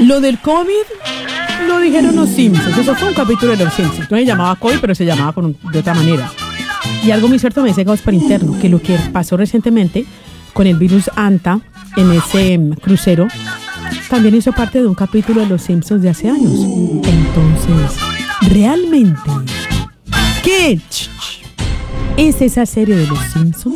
Lo del COVID lo dijeron los Simpsons. Eso fue un capítulo de los Simpsons. No se llamaba COVID, pero se llamaba de otra manera. Y algo muy cierto me dice Gaspar Interno, que lo que pasó recientemente con el virus Anta en ese crucero también hizo parte de un capítulo de los Simpsons de hace años. Entonces, realmente, ¿qué es esa serie de los Simpsons?